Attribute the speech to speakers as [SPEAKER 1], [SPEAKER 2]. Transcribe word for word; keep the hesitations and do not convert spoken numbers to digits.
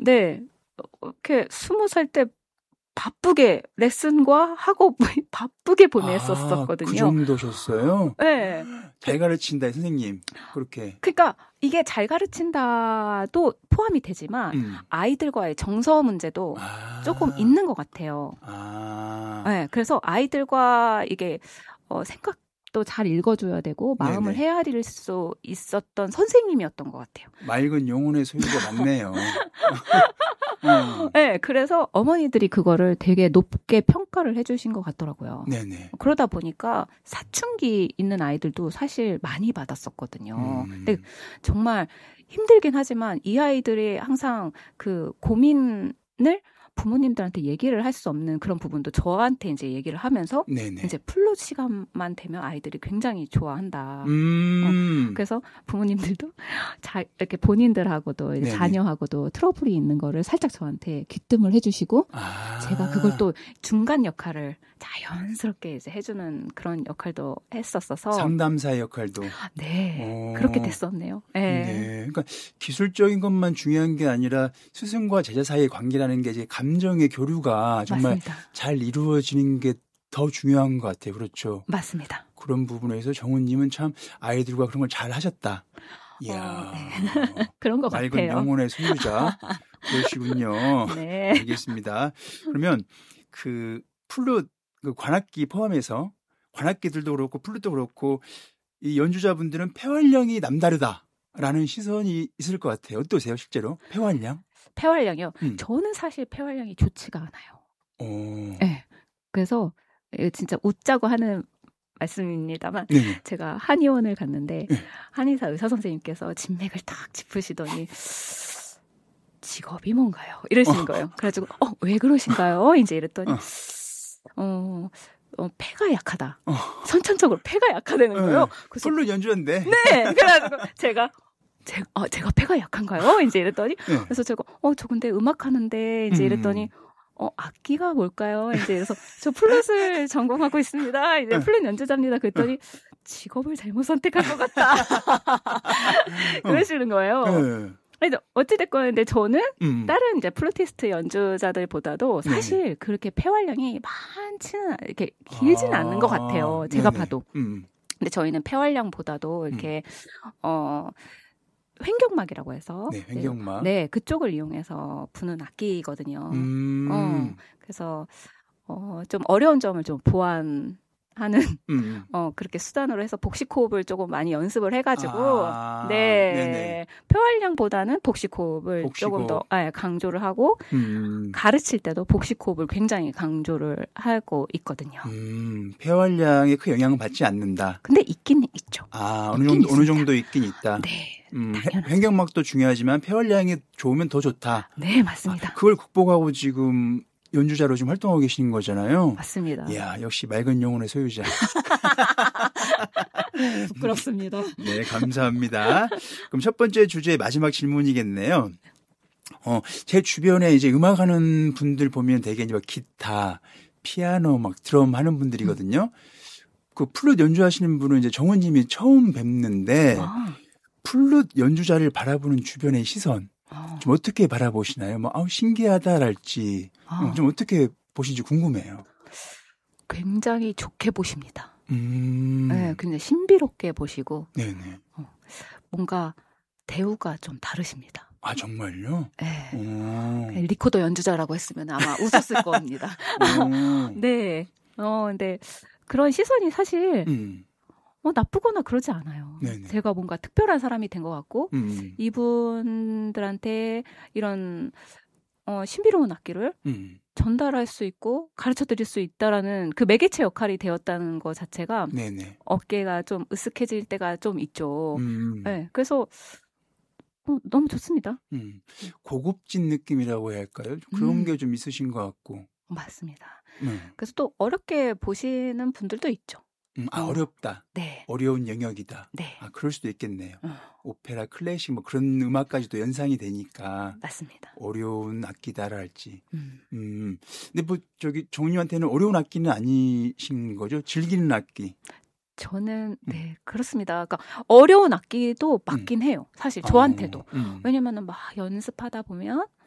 [SPEAKER 1] 네. 이렇게 스무 살 때 바쁘게 레슨과 학업 바쁘게 보냈었었거든요.
[SPEAKER 2] 아, 그 정도셨어요?
[SPEAKER 1] 네.
[SPEAKER 2] 잘 가르친다, 선생님. 그렇게.
[SPEAKER 1] 그러니까 이게 잘 가르친다도 포함이 되지만 음. 아이들과의 정서 문제도 아. 조금 있는 것 같아요. 아. 네, 그래서 아이들과 이게 어, 생각도 잘 읽어줘야 되고 마음을 네네. 헤아릴 수 있었던 선생님이었던 것 같아요.
[SPEAKER 2] 맑은 영혼의 소유가 많네요.
[SPEAKER 1] 음. 네, 그래서 어머니들이 그거를 되게 높게 평가를 해주신 것 같더라고요. 네네. 그러다 보니까 사춘기 있는 아이들도 사실 많이 받았었거든요. 음. 근데 정말 힘들긴 하지만 이 아이들이 항상 그 고민을 부모님들한테 얘기를 할 수 없는 그런 부분도 저한테 이제 얘기를 하면서 네네. 이제 플롯 시간만 되면 아이들이 굉장히 좋아한다. 음. 어, 그래서 부모님들도 자, 이렇게 본인들하고도 이제 자녀하고도 트러블이 있는 거를 살짝 저한테 귀뜸을 해주시고 아. 제가 그걸 또 중간 역할을 자연스럽게 이제 해주는 그런 역할도 했었어서
[SPEAKER 2] 상담사 역할도
[SPEAKER 1] 네 오. 그렇게 됐었네요. 네.
[SPEAKER 2] 네, 그러니까 기술적인 것만 중요한 게 아니라 스승과 제자 사이의 관계라는 게 이제 감정의 교류가 정말
[SPEAKER 1] 맞습니다.
[SPEAKER 2] 잘 이루어지는 게 더 중요한 것 같아요. 그렇죠.
[SPEAKER 1] 맞습니다.
[SPEAKER 2] 그런 부분에서 정우님은 참 아이들과 그런 걸 잘 하셨다. 이야,
[SPEAKER 1] 어, 네. 그런 것
[SPEAKER 2] 맑은
[SPEAKER 1] 같아요.
[SPEAKER 2] 영혼의 소유자 그러시군요.
[SPEAKER 1] 네.
[SPEAKER 2] 알겠습니다. 그러면 그 플룻 그 관악기 포함해서 관악기들도 그렇고 플룻도 그렇고 이 연주자분들은 폐활량이 남다르다라는 시선이 있을 것 같아요. 어떠세요, 실제로? 폐활량?
[SPEAKER 1] 폐활량이요? 음. 저는 사실 폐활량이 좋지가 않아요. 오. 네. 그래서 진짜 웃자고 하는 말씀입니다만 네네. 제가 한의원을 갔는데 네. 한의사 의사 선생님께서 진맥을 딱 짚으시더니 직업이 뭔가요? 이러시는 어. 거예요. 그래가지고 어, 왜 그러신가요? 이제 이랬더니 어, 어, 어 폐가 약하다. 어. 선천적으로 폐가 약하다는 거예요.
[SPEAKER 2] 그래서 플룻 연주인데.
[SPEAKER 1] 네. 그래가지고 제가 제가, 어, 제가 폐가 약한가요? 이제 이랬더니 네. 그래서 제가 어, 저 근데 음악 하는데 이제 이랬더니 음. 어, 악기가 뭘까요? 이제 그래서 저 플룻을 전공하고 있습니다. 이제 네. 플룻 연주자입니다. 그랬더니 직업을 잘못 선택한 것 같다. 그러시는 거예요. 네. 어찌됐건 근데 저는 음. 다른 이제 플루티스트 연주자들보다도 사실 네네. 그렇게 폐활량이 많지는 이렇게 길지는 아, 않는 것 같아요. 제가 네네. 봐도. 음. 근데 저희는 폐활량보다도 이렇게 음. 어. 횡격막이라고 해서
[SPEAKER 2] 네, 횡격막.
[SPEAKER 1] 네, 그쪽을 이용해서 부는 악기거든요. 음. 어, 그래서 어, 좀 어려운 점을 좀 보완하는 음. 어, 그렇게 수단으로 해서 복식호흡을 조금 많이 연습을 해가지고
[SPEAKER 2] 아,
[SPEAKER 1] 네,
[SPEAKER 2] 네네.
[SPEAKER 1] 폐활량보다는 복식호흡을 복식호흡. 조금 더 네, 강조를 하고 음. 가르칠 때도 복식호흡을 굉장히 강조를 하고 있거든요.
[SPEAKER 2] 음, 폐활량에 그 영향을 받지 않는다.
[SPEAKER 1] 근데 있긴 있죠.
[SPEAKER 2] 아, 어느 정도 있습니다. 어느 정도 있긴 있다.
[SPEAKER 1] 네.
[SPEAKER 2] 음, 횡격막도 중요하지만 폐활량이 좋으면 더 좋다.
[SPEAKER 1] 네, 맞습니다.
[SPEAKER 2] 아, 그걸 극복하고 지금 연주자로 지금 활동하고 계시는 거잖아요.
[SPEAKER 1] 맞습니다.
[SPEAKER 2] 이야, 역시 맑은 영혼의 소유자.
[SPEAKER 1] 부끄럽습니다.
[SPEAKER 2] 네, 감사합니다. 그럼 첫 번째 주제 마지막 질문이겠네요. 어, 제 주변에 이제 음악하는 분들 보면 되게 이제 막 기타, 피아노, 막 드럼 하는 분들이거든요. 음. 그 플룻 연주하시는 분은 이제 정우님이 처음 뵙는데 아. 플룻 연주자를 바라보는 주변의 시선 아. 좀 어떻게 바라보시나요? 뭐 아우 신기하다랄지 아. 좀 어떻게 보시는지 궁금해요.
[SPEAKER 1] 굉장히 좋게 보십니다.
[SPEAKER 2] 음.
[SPEAKER 1] 네, 굉장히 신비롭게 보시고
[SPEAKER 2] 네네.
[SPEAKER 1] 어, 뭔가 대우가 좀 다르십니다.
[SPEAKER 2] 아 정말요?
[SPEAKER 1] 네. 리코더 연주자라고 했으면 아마 웃었을 겁니다. 네. 어 근데 그런 시선이 사실. 음. 어, 나쁘거나 그러지 않아요. 네네. 제가 뭔가 특별한 사람이 된 것 같고 음. 이분들한테 이런 어, 신비로운 악기를 음. 전달할 수 있고 가르쳐드릴 수 있다라는 그 매개체 역할이 되었다는 것 자체가 네네. 어깨가 좀 으쓱해질 때가 좀 있죠. 음. 네, 그래서 어, 너무 좋습니다.
[SPEAKER 2] 음. 고급진 느낌이라고 해야 할까요? 그런 음. 게 좀 있으신 것 같고.
[SPEAKER 1] 맞습니다.
[SPEAKER 2] 음.
[SPEAKER 1] 그래서 또 어렵게 보시는 분들도 있죠.
[SPEAKER 2] 음, 아, 어렵다.
[SPEAKER 1] 네.
[SPEAKER 2] 어려운 영역이다.
[SPEAKER 1] 네.
[SPEAKER 2] 아, 그럴 수도 있겠네요.
[SPEAKER 1] 어.
[SPEAKER 2] 오페라, 클래식 뭐 그런 음악까지도 연상이 되니까.
[SPEAKER 1] 맞습니다.
[SPEAKER 2] 어려운 악기다라 할지.
[SPEAKER 1] 음.
[SPEAKER 2] 음. 근데 뭐 저기 정우님한테는 어려운 악기는 아니신 거죠? 즐기는 악기.
[SPEAKER 1] 저는 네, 음. 그렇습니다. 그러니까 어려운 악기도 맞긴 음. 해요. 사실 저한테도.
[SPEAKER 2] 어, 음.
[SPEAKER 1] 왜냐면은 막 연습하다 보면